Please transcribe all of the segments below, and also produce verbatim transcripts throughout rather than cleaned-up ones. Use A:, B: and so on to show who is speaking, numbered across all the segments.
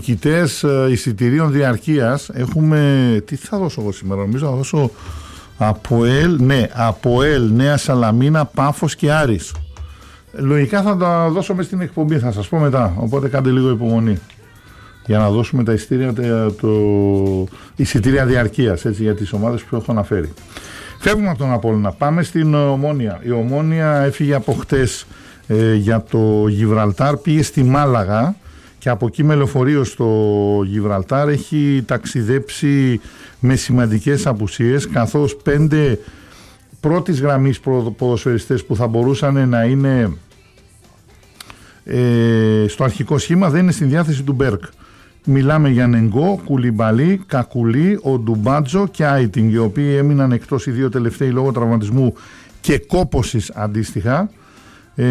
A: νικητές εισιτηρίων διαρκείας. Έχουμε, τι θα δώσω εγώ σήμερα, νομίζω θα δώσω ΑΠΟΕΛ, ναι, ΑΠΟΕΛ, Νέα Σαλαμίνα, Πάφος και Άρης. Λογικά θα τα δώσω μες στην εκπομπή, θα σας πω μετά, οπότε κάντε λίγο υπομονή για να δώσουμε τα εισιτήρια, το, εισιτήρια διαρκείας, έτσι, για τις ομάδες που έχω αναφέρει. Φεύγουμε από τον Απόλλωνα, πάμε στην Ομόνοια. Η Ομόνοια έφυγε από χτες ε, για το Γιβραλτάρ, πήγε στη Μάλαγα και από εκεί με λεωφορείο στο Γιβραλτάρ. Έχει ταξιδέψει με σημαντικές απουσίες, καθώς πέντε πρώτης γραμμής ποδοσφαιριστές που θα μπορούσαν να είναι ε, στο αρχικό σχήμα δεν είναι στην διάθεση του Μπέρκ. Μιλάμε για Νεγκό, Κουλιμπαλί, Κακουλί, ο Ντουμπάτζο και Άιτινγκ, οι οποίοι έμειναν εκτός οι δύο τελευταίοι λόγω τραυματισμού και κόπωσης αντίστοιχα. Ε,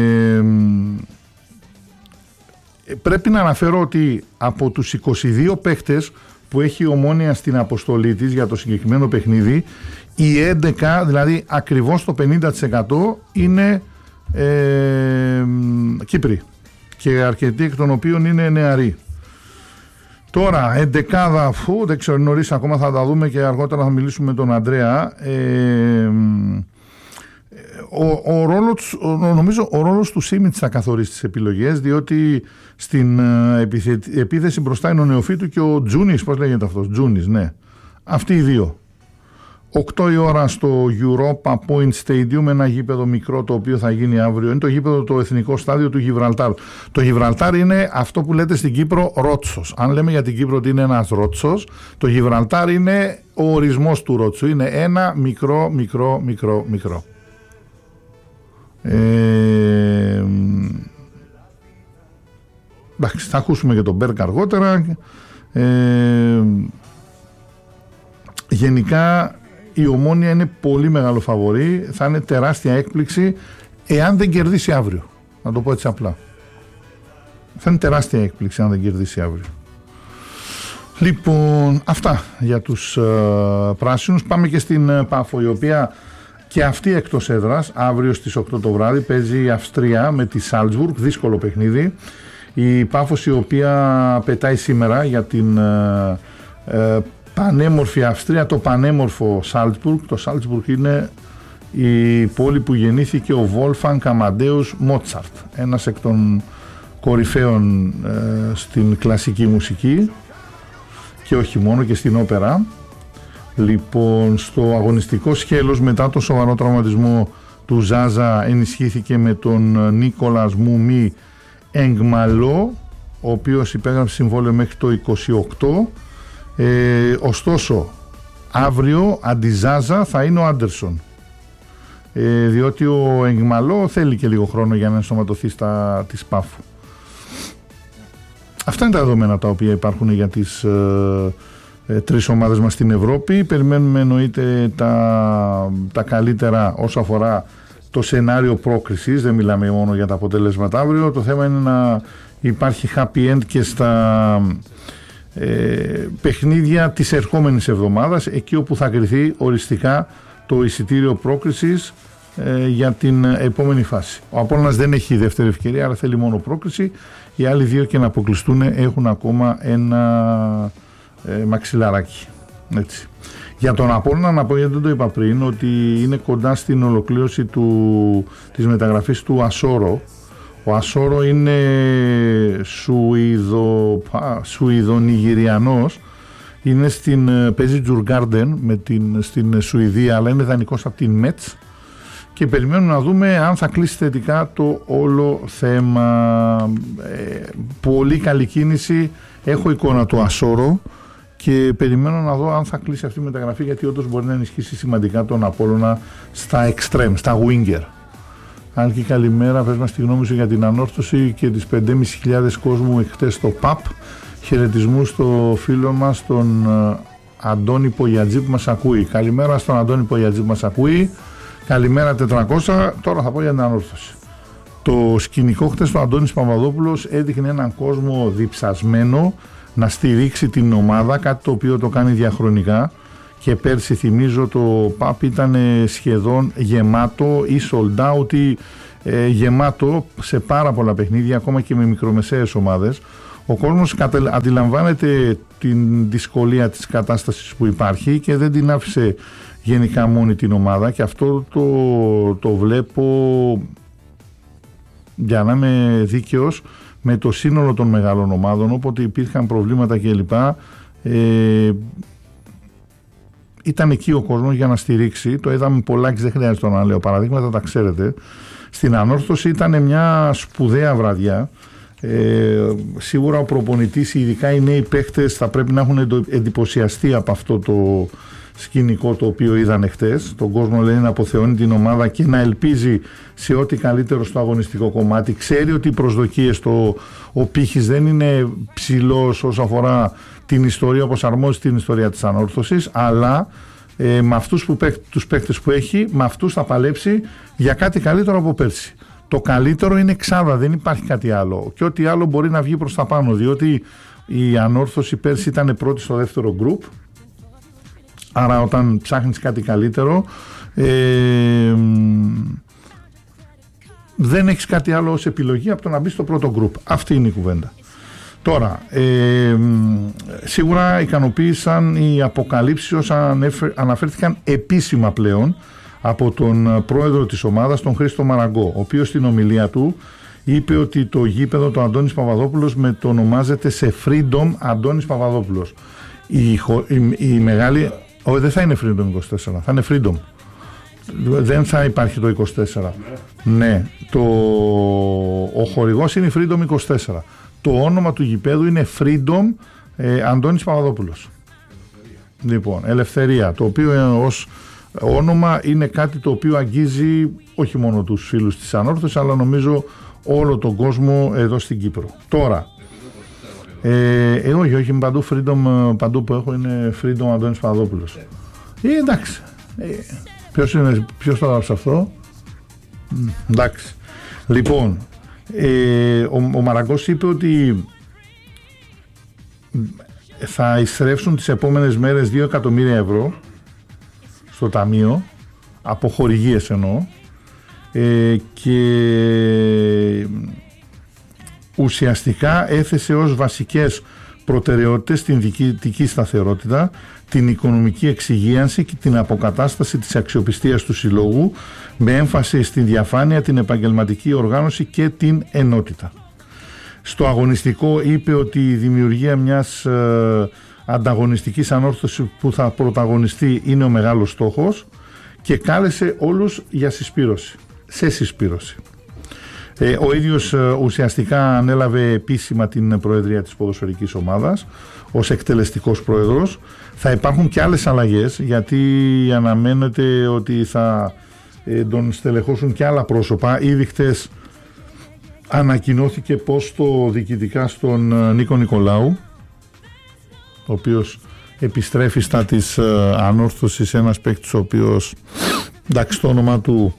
A: πρέπει να αναφέρω ότι από τους είκοσι δύο παίχτες που έχει η Ομόνοια στην αποστολή της για το συγκεκριμένο παιχνίδι, οι έντεκα, δηλαδή ακριβώς το πενήντα τοις εκατό είναι ε, Κύπροι και αρκετοί εκ των οποίων είναι νεαροί. Τώρα, εντεκάδα, αφού δεν ξέρω, νωρίς ακόμα, θα τα δούμε και αργότερα θα μιλήσουμε με τον Ανδρέα. Ε, ο, ο ρόλος, ο, νομίζω ο ρόλος του Σίμιτς θα καθορίσει τις επιλογές, διότι στην επιθε, επίθεση μπροστά είναι ο Νεοφύτου και ο Τζούνις, πώς λέγεται αυτός, Τζούνις, ναι. Αυτοί οι δύο. οκτώ η ώρα στο Europa Point Stadium, ένα γήπεδο μικρό το οποίο θα γίνει αύριο. Είναι το γήπεδο, το εθνικό στάδιο του Γιβραλτάρ. Το Γιβραλτάρ είναι αυτό που λέτε στην Κύπρο Ρότσος. Αν λέμε για την Κύπρο ότι είναι ένας Ρότσος, το Γιβραλτάρ είναι ο ορισμός του Ρότσου. Είναι ένα μικρό, μικρό, μικρό, μικρό. Ε, εντάξει, θα ακούσουμε και τον Μπέρκ αργότερα. Ε, γενικά η Ομόνοια είναι πολύ μεγάλο φαβορί, θα είναι τεράστια έκπληξη εάν δεν κερδίσει αύριο, να το πω έτσι απλά. Θα είναι τεράστια έκπληξη αν δεν κερδίσει αύριο. Λοιπόν, αυτά για τους uh, πράσινους. Πάμε και στην uh, Πάφο, η οποία και αυτή εκτός έδρας, αύριο στις οκτώ το βράδυ παίζει η Αυστρία με τη Σάλτσμπουργκ, δύσκολο παιχνίδι. Η Πάφος, η οποία πετάει σήμερα για την uh, uh, πανέμορφη Αυστρία, το πανέμορφο Σάλτσμπουργκ. Το Σάλτσμπουργκ είναι η πόλη που γεννήθηκε ο Βόλφανγκ Αμαντέους Μότσαρτ, ένας εκ των κορυφαίων ε, στην κλασική μουσική και όχι μόνο, και στην όπερα. Λοιπόν, στο αγωνιστικό σκέλος, μετά το σοβαρό τραυματισμό του Ζάζα, ενισχύθηκε με τον Νίκολας Μουμί Εγκμαλό, ο οποίος υπέγραψε συμβόλαιο μέχρι το είκοσι οκτώ. Ε, ωστόσο, αύριο αντιζάζα θα είναι ο Άντερσον, ε, διότι ο Εγκμαλό θέλει και λίγο χρόνο για να ενσωματωθεί στα της Πάφου. Αυτά είναι τα δεδομένα τα οποία υπάρχουν για τις ε, ε, τρεις ομάδες μας στην Ευρώπη. Περιμένουμε εννοείται τα, τα καλύτερα όσο αφορά το σενάριο πρόκρισης. Δεν μιλάμε μόνο για τα αποτελέσματα αύριο. Το θέμα είναι να υπάρχει happy end και στα Ε, παιχνίδια της ερχόμενης εβδομάδας, εκεί όπου θα κριθεί οριστικά το εισιτήριο πρόκρισης ε, για την επόμενη φάση. Ο Απόλλωνας δεν έχει δεύτερη ευκαιρία, άρα θέλει μόνο πρόκριση. Οι άλλοι δύο, και να αποκλειστούν, έχουν ακόμα ένα ε, μαξιλαράκι. Έτσι. Για τον Απόλλωνα να πω, γιατί δεν το είπα πριν, ότι είναι κοντά στην ολοκλήρωση του, της μεταγραφής του Ασόρο. Ο Ασόρο είναι Σουηδο, Σουηδο-Νιγηριανός, είναι στην, παίζει Τζουργκάρντεν με την, στην Σουηδία, αλλά είναι δανεικός από την Μέτς και περιμένουμε να δούμε αν θα κλείσει θετικά το όλο θέμα. Ε, πολύ καλή κίνηση, έχω εικόνα του Ασόρο και περιμένω να δω αν θα κλείσει αυτή η μεταγραφή, γιατί όντως μπορεί να ενισχύσει σημαντικά τον Απόλλωνα στα extreme, στα winger. Άλκη, καλημέρα, πες μας τη γνώμη σου για την ανόρθωση και τις πέντε χιλιάδες πεντακόσιους κόσμου εχθές στο ΠΑΠ. Χαιρετισμού στο φίλο μας τον Αντώνη Πογιατζή που μας ακούει. Καλημέρα στον Αντώνη Πογιατζή που μας ακούει. Καλημέρα τετρακόσια. Τώρα θα πω για την ανόρθωση. Το σκηνικό χθες, ο Αντώνης Παπαδόπουλος έδειχνε έναν κόσμο διψασμένο να στηρίξει την ομάδα, κάτι το οποίο το κάνει διαχρονικά. Και πέρσι, θυμίζω, το ΠΑΠ ήταν σχεδόν γεμάτο ή sold out ή ε, γεμάτο σε πάρα πολλά παιχνίδια, ακόμα και με μικρομεσαίες ομάδες. Ο κόσμος αντιλαμβάνεται την δυσκολία της κατάστασης που υπάρχει και δεν την άφησε γενικά μόνη την ομάδα, και αυτό το, το βλέπω, για να είμαι δίκαιος, με το σύνολο των μεγάλων ομάδων. Όποτε υπήρχαν προβλήματα κλπ, ε, ήταν εκεί ο κόσμος για να στηρίξει. Το είδαμε πολλά και δεν χρειάζεται να λέω παραδείγματα, τα ξέρετε. Στην Ανόρθωση ήταν μια σπουδαία βραδιά. Ε, σίγουρα ο προπονητής, ειδικά οι νέοι παίχτες, θα πρέπει να έχουν εντυπωσιαστεί από αυτό το σκηνικό το οποίο είδανε χτες. Τον κόσμο λέει να αποθεώνει την ομάδα και να ελπίζει σε ό,τι καλύτερο στο αγωνιστικό κομμάτι. Ξέρει ότι οι προσδοκίες, το, ο πύχης δεν είναι ψηλός όσο αφορά την ιστορία, όπως αρμόζει την ιστορία της Ανόρθωσης, αλλά ε, με αυτούς που, τους παίκτες που έχει, με αυτούς θα παλέψει για κάτι καλύτερο από πέρσι. Το καλύτερο είναι εξάδα, δεν υπάρχει κάτι άλλο, και ό,τι άλλο μπορεί να βγει προς τα πάνω, διότι η Ανόρθωση πέρσι ήταν πρώτη στο δεύτερο γκρουπ. Άρα όταν ψάχνεις κάτι καλύτερο, ε, δεν έχεις κάτι άλλο ως επιλογή από το να μπει στο πρώτο γκρουπ. Αυτή είναι η κουβέντα. Τώρα, ε, σίγουρα ικανοποίησαν οι αποκαλύψεις όσα αναφέρθηκαν επίσημα πλέον από τον πρόεδρο της ομάδας, τον Χρήστο Μαραγκό, ο οποίος στην ομιλία του είπε ότι το γήπεδο του Αντώνης Παπαδόπουλος μετονομάζεται σε Freedom Αντώνης Παπαδόπουλος. Η, η, η μεγάλη... Όχι, δεν θα είναι Freedom είκοσι τέσσερα, θα είναι Freedom. Δεν θα υπάρχει το είκοσι τέσσερα. Ναι, ναι, το... ο χορηγός είναι η Freedom είκοσι τέσσερα. Το όνομα του γηπέδου είναι Freedom ε, Αντώνης Παπαδόπουλος. Ελευθερία. Λοιπόν, Ελευθερία, το οποίο ε, ως όνομα είναι κάτι το οποίο αγγίζει όχι μόνο τους φίλους της Ανόρθωσης, αλλά νομίζω όλο τον κόσμο εδώ στην Κύπρο. Τώρα, ε, ε, όχι, όχι, παντού Freedom, παντού που έχω είναι Freedom Αντώνης Παπαδόπουλος. Ε, εντάξει. Ε, ποιος, είναι, ποιος το έγραψε αυτό? Ε, εντάξει. Λοιπόν, ε, ο, ο Μαραγκός είπε ότι θα ειστρέψουν τις επόμενες μέρες δύο εκατομμύρια ευρώ στο ταμείο, από χορηγίες εννοώ, ε, και ουσιαστικά έθεσε ως βασικές προτεραιότητες την διοικητική σταθερότητα, την οικονομική εξυγίανση και την αποκατάσταση της αξιοπιστίας του συλλόγου, με έμφαση στη διαφάνεια, την επαγγελματική οργάνωση και την ενότητα. Στο αγωνιστικό είπε ότι η δημιουργία μιας ε, ανταγωνιστικής Ανόρθωσης που θα πρωταγωνιστεί είναι ο μεγάλος στόχος, και κάλεσε όλους για συσπήρωση, σε συσπήρωση. Ε, ο ίδιος ε, ουσιαστικά ανέλαβε επίσημα την προεδρία της ποδοσφαιρικής ομάδας ως εκτελεστικός πρόεδρος. Θα υπάρχουν και άλλες αλλαγές, γιατί αναμένεται ότι θα ε, τον στελεχώσουν και άλλα πρόσωπα. Ήδη χτες ανακοινώθηκε πόστο διοικητικά στον ε, Νίκο Νικολάου, ο οποίος επιστρέφει στα της ε, Ανόρθωσης, ένας παίκτης ο οποίος, εντάξει, το όνομα του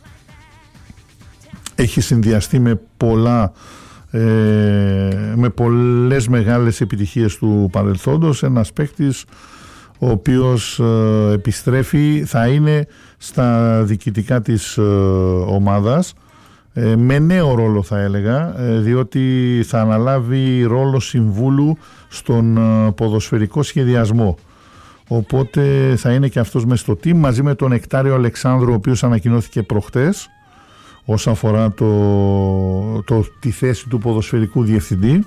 A: έχει συνδυαστεί με πολλά ε, με πολλές μεγάλες επιτυχίες του παρελθόντος, ένας παίκτης ο οποίος ε, επιστρέφει, θα είναι στα διοικητικά της ε, ομάδας, ε, με νέο ρόλο θα έλεγα, ε, διότι θα αναλάβει ρόλο συμβούλου στον ε, ποδοσφαιρικό σχεδιασμό. Οπότε θα είναι και αυτός μες στο team, μαζί με τον Εκτάριο Αλεξάνδρου, ο οποίος ανακοινώθηκε προχτές όσον αφορά το, το, τη θέση του ποδοσφαιρικού διευθυντή.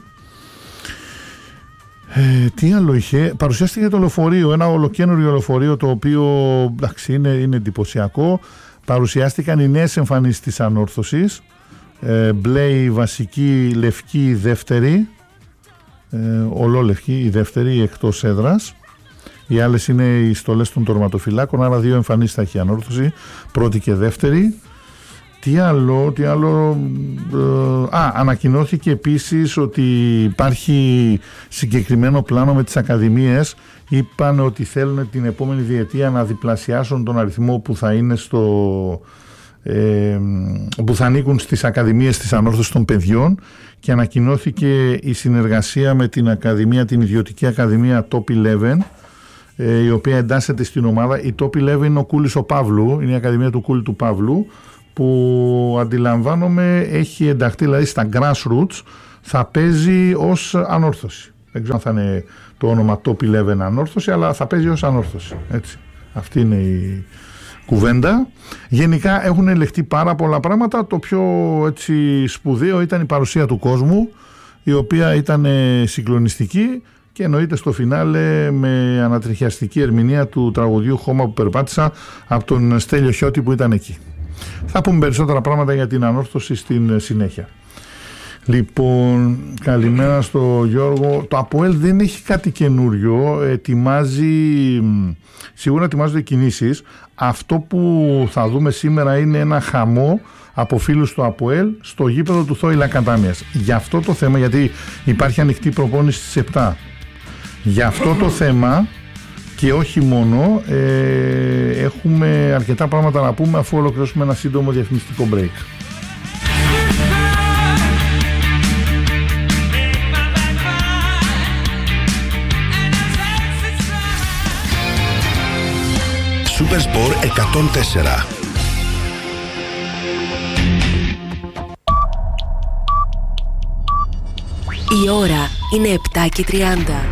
A: Ε, τι άλλο είχε? Παρουσιάστηκε το λεωφορείο, ένα ολοκένουργιο λεωφορείο, το οποίο, εντάξει, είναι, είναι εντυπωσιακό. Παρουσιάστηκαν οι νέες εμφανίσεις της Ανόρθωσης, ε, μπλε η βασική, λευκή η δεύτερη, ε, ολόλευκη η δεύτερη εκτός έδρας. Οι άλλες είναι οι στολές των τερματοφυλάκων, άρα δύο εμφανίσεις θα έχει η Ανόρθωση, πρώτη και δεύτερη. Τι άλλο, τι άλλο, ε, α, ανακοινώθηκε επίσης ότι υπάρχει συγκεκριμένο πλάνο με τις ακαδημίες. Είπαν ότι θέλουν την επόμενη διετία να διπλασιάσουν τον αριθμό που θα είναι στο, ε, που θα ανήκουν στις ακαδημίες της Ανόρθωσης των παιδιών, και ανακοινώθηκε η συνεργασία με την ακαδημία, την ιδιωτική ακαδημία Top Eleven, ε, η οποία εντάσσεται στην ομάδα. Η Top Eleven είναι ο Κούλης ο Παύλου, είναι η ακαδημία του Κούλη του Παύλου, που αντιλαμβάνομαι έχει ενταχθεί δηλαδή στα grassroots, θα παίζει ως ανόρθωση. Δεν ξέρω αν θα είναι το όνομα Top έντεκα ανόρθωση, αλλά θα παίζει ως ανόρθωση. Έτσι. Αυτή είναι η κουβέντα. Γενικά έχουν ελεγχθεί πάρα πολλά πράγματα. Το πιο έτσι, σπουδαίο ήταν η παρουσία του κόσμου, η οποία ήταν συγκλονιστική και εννοείται στο φινάλε με ανατριχιαστική ερμηνεία του τραγουδιού «Χώμα που περπάτησα» από τον Στέλιο Χιώτη που ήταν εκεί. Θα πούμε περισσότερα πράγματα για την ανόρθωση στην συνέχεια. Λοιπόν, καλημέρα στο Γιώργο. Το ΑΠΟΕΛ δεν έχει κάτι καινούριο. Ετοιμάζει, σίγουρα ετοιμάζονται κινήσεις. Αυτό που θα δούμε σήμερα είναι ένα χαμό από φίλους του ΑΠΟΕΛ στο γήπεδο του Θόηλα Κατάμιας. Για αυτό το θέμα, γιατί υπάρχει ανοιχτή προπόνηση στις επτά. Για αυτό το θέμα και όχι μόνο, ε, έχουμε αρκετά πράγματα να πούμε αφού ολοκληρώσουμε ένα σύντομο διαφημιστικό break.
B: Supersport εκατόν τέσσερα.
C: Η ώρα είναι επτά και τριάντα.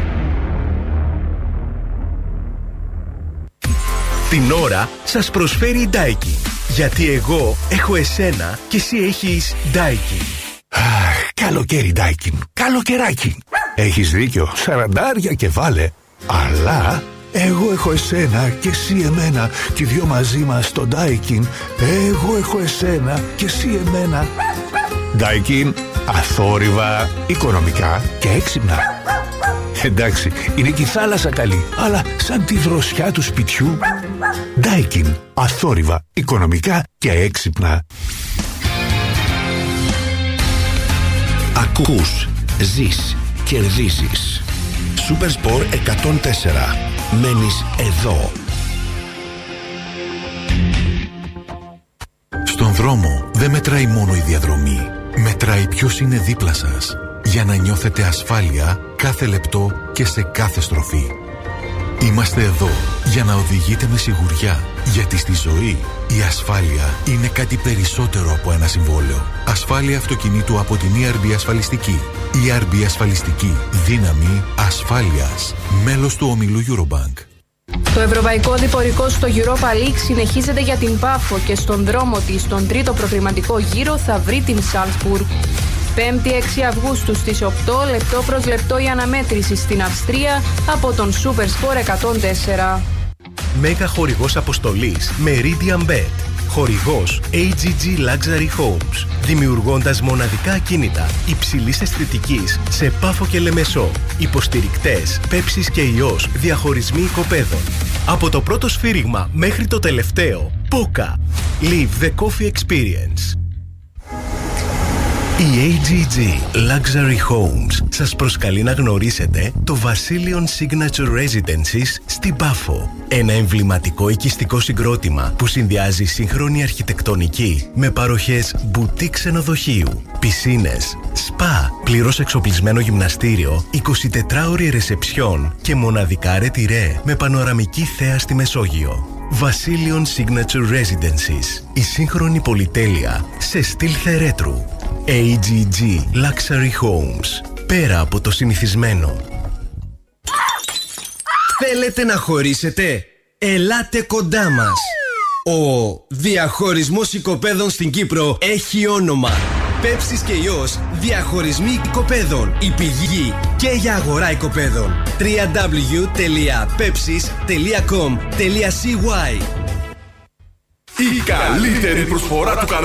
B: Την ώρα σας προσφέρει η Daikin. Γιατί εγώ έχω εσένα και εσύ έχεις Daikin. Αχ, καλοκαίρι Daikin. Καλοκαιράκι. Έχεις δίκιο, σαραντάρια και βάλε. Αλλά εγώ έχω εσένα και εσύ εμένα και οι δυο μαζί μας στο Daikin. Εγώ έχω εσένα και εσύ εμένα. Daikin, αθόρυβα, οικονομικά και έξυπνα. Εντάξει, είναι και η θάλασσα καλή, αλλά σαν τη δροσιά του σπιτιού. Daikin, αθόρυβα, οικονομικά και έξυπνα. Ακούς, ζεις, κερδίζεις. Supersport εκατόν τέσσερα. Μένεις εδώ.
D: Στον δρόμο δεν μετράει μόνο η διαδρομή. Μετράει ποιος είναι δίπλα σας, για να νιώθετε ασφάλεια κάθε λεπτό και σε κάθε στροφή. Είμαστε εδώ για να οδηγείτε με σιγουριά, γιατί στη ζωή η ασφάλεια είναι κάτι περισσότερο από ένα συμβόλαιο. Ασφάλεια αυτοκινήτου από την ι αρ μπι Ασφαλιστική. ι αρ μπι Ασφαλιστική. Δύναμη ασφάλειας. Μέλος του ομιλού Eurobank.
E: Το ευρωπαϊκό διπορικό στο Europa League συνεχίζεται για την Πάφο και στον δρόμο της στον τρίτο προκριματικό γύρο θα βρει την Σάλτσμπουργκ. Πέμπτη έξι Αυγούστου στις οκτώ, λεπτό προς λεπτό η αναμέτρηση στην Αυστρία από τον Supersport εκατόν τέσσερα.
B: Μέγα χορηγός αποστολής Meridian Bet. Χορηγός έι τζι τζι Luxury Homes. Δημιουργώντας μοναδικά ακίνητα υψηλής αισθητικής σε Πάφο και Λεμεσό. Υποστηρικτές Πέψης και Ιός. Διαχωρισμοί οικοπαίδων. Από το πρώτο σφύριγμα μέχρι το τελευταίο. Πόκα. Live the coffee experience. Η έι τζι τζι Luxury Homes σας προσκαλεί να γνωρίσετε το Βασίλειον Signature Residences στην Πάφο. Ένα εμβληματικό οικιστικό συγκρότημα που συνδυάζει σύγχρονη αρχιτεκτονική με παροχές μπουτίκ ξενοδοχείου, πισίνες, σπα, πλήρως εξοπλισμένο γυμναστήριο, εικοσιτετράωρη ρεσεψιόν και μοναδικά ρετυρέ με πανοραμική θέα στη Μεσόγειο. Βασίλειον Signature Residences. Η σύγχρονη πολυτέλεια σε στυλ θερέτρου. έι τζι τζι Luxury Homes. Πέρα από το συνηθισμένο.
F: Θέλετε να χωρίσετε? Ελάτε κοντά μας. Ο διαχωρισμός οικοπαίδων στην Κύπρο έχει όνομα. Πέψης και Ιός, διαχωρισμοί οικοπαίδων. Η πηγή και για αγορά οικοπαίδων. double-u double-u double-u τελεία pepsis τελεία com τελεία c y.
G: Η καλύτερη προσφορά του